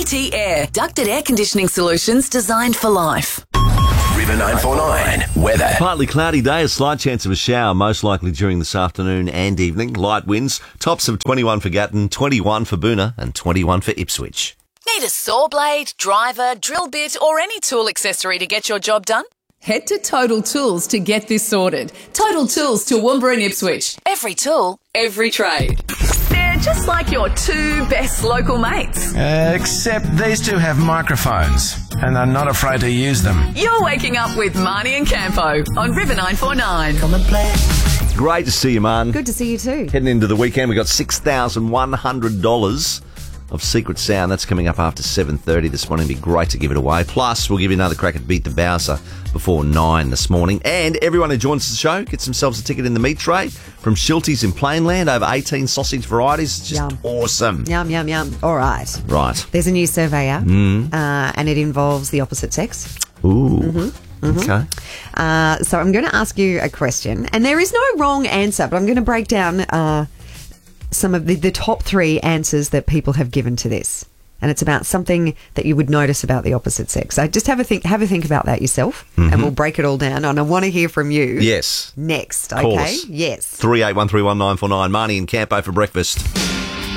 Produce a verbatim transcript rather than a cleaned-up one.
T Air. Ducted air conditioning solutions designed for life. River nine four nine weather. Partly cloudy day, a slight chance of a shower, most likely during this afternoon and evening. Light winds, tops of twenty-one for Gatton, twenty-one for Boonah and twenty-one for Ipswich. Need a saw blade, driver, drill bit or any tool accessory to get your job done? Head to Total Tools to get this sorted. Total Tools, Toowoomba and Ipswich. Every tool, every trade. They're just like your two best local mates. Uh, except these two have microphones and are not afraid to use them. You're waking up with Marnie and Campo on River nine four nine. Come and play. Great to see you, man. Good to see you too. Heading into the weekend, we've got six thousand one hundred dollars of Secret Sound. That's coming up after seven thirty this morning. It'd be great to give it away. Plus, we'll give you another crack at Beat the Bowser before nine this morning. And everyone who joins the show gets themselves a ticket in the meat tray from Shilty's in Plainland. Over eighteen sausage varieties. It's just Yum. awesome. Yum, yum, yum. All right. Right. There's a new survey out, Mm. uh, and it involves the opposite sex. Ooh. Mm-hmm. Mm-hmm. Okay. Uh, so I'm going to ask you a question, and there is no wrong answer, but I'm going to break down uh, some of the, the top three answers that people have given to this. And it's about something that you would notice about the opposite sex. So just have a think have a think about that yourself, Mm-hmm. and we'll break it all down. And I want to hear from you. Yes. Next, Call okay? us. Yes. three eight one three one nine four nine. Marnie and Campo for breakfast.